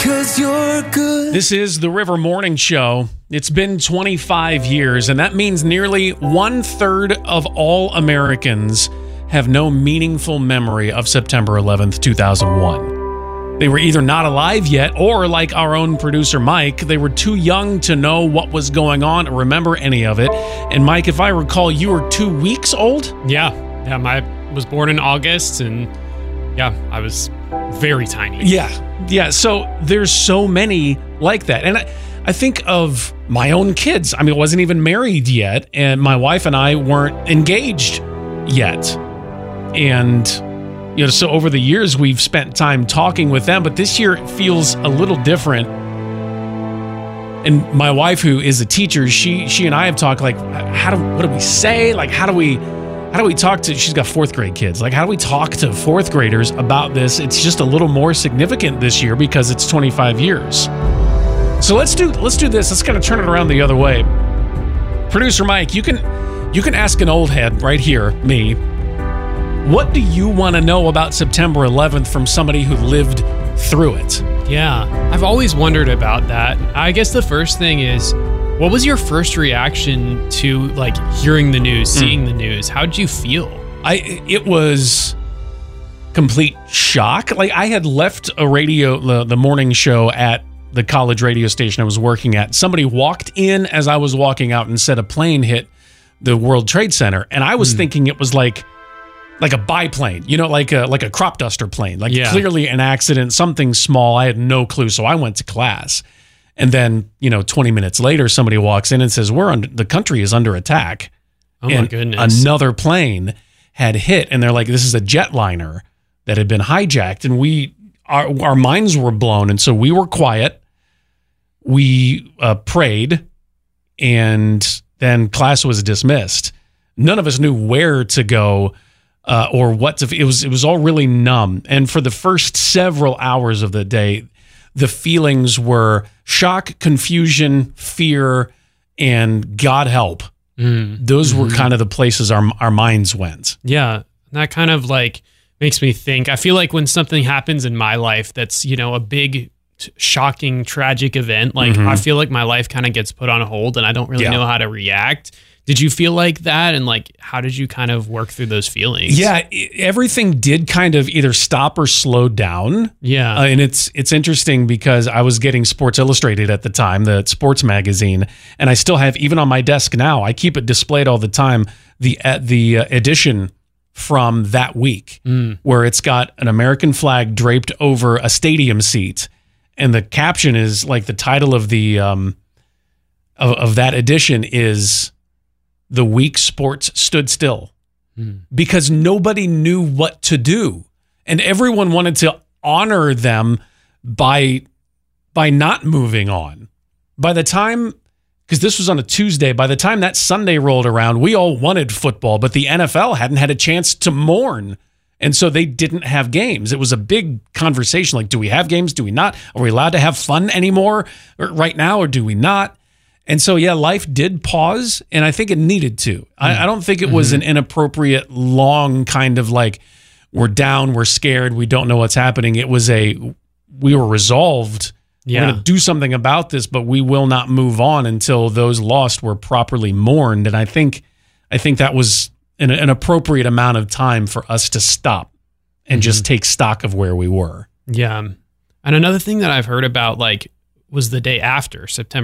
'cause you're good. This is the River Morning Show. It's been 25 years, and that means nearly 1/3 of all Americans have no meaningful memory of September 11th, 2001. They were either not alive yet, or like our own producer Mike, they were too young to know what was going on or remember any of it. And Mike, if I recall, you were 2 weeks old? Yeah, I was born in August, and yeah, I was very tiny. Yeah. So there's so many like that. And I think of my own kids. I mean, I wasn't even married yet, and my wife and I weren't engaged yet. And so over the years, we've spent time talking with them, but this year it feels a little different. And my wife, who is a teacher, she and I have talked like, what do we say? Like, how do we talk to, she's got 4th grade kids. Like, how do we talk to 4th graders about this? It's just a little more significant this year because it's 25 years. So let's do this. Let's kind of turn it around the other way. Producer Mike, you can ask an old head right here, me. What do you want to know about September 11th from somebody who lived through it? Yeah, I've always wondered about that. I guess the first thing is, what was your first reaction to like hearing the news, seeing the news? How did you feel? It was complete shock. Like, I had left a radio, the morning show at the college radio station I was working at. Somebody walked in as I was walking out and said a plane hit the World Trade Center, and I was thinking it was like a biplane, like a crop duster plane, clearly an accident, something small. I had no clue, so I went to class. And then, 20 minutes later, somebody walks in and says, the country is under attack. Oh my goodness. Another plane had hit, and they're like, this is a jetliner that had been hijacked. And our minds were blown. And so we were quiet. We prayed, and then class was dismissed. None of us knew where to go or what to. It was all really numb. And for the first several hours of the day, the feelings were shock, confusion, fear, and God help. Those were kind of the places our minds went. Yeah, that kind of like makes me think. I feel like when something happens in my life that's, a big, shocking, tragic event, like I feel like my life kind of gets put on hold and I don't really know how to react. Did you feel like that? And like, how did you kind of work through those feelings? Yeah, everything did kind of either stop or slow down. Yeah. And it's interesting because I was getting Sports Illustrated at the time, the sports magazine, and I still have, even on my desk now, I keep it displayed all the time, the edition from that week where it's got an American flag draped over a stadium seat. And the caption is like, the title of the of that edition is "The Week Sports Stood Still," because nobody knew what to do, and everyone wanted to honor them by not moving on. By the time, because this was on a Tuesday, by the time that Sunday rolled around, we all wanted football, but the NFL hadn't had a chance to mourn. And so they didn't have games. It was a big conversation. Like, do we have games? Do we not? Are we allowed to have fun anymore right now, or do we not? And so, yeah, life did pause, and I think it needed to. I don't think it was an inappropriate, long kind of like, we're down, we're scared, we don't know what's happening. It was we were resolved. We're going to do something about this, but we will not move on until those lost were properly mourned. And I think that was an appropriate amount of time for us to stop and just take stock of where we were. Yeah. And another thing that I've heard about, like, was the day after September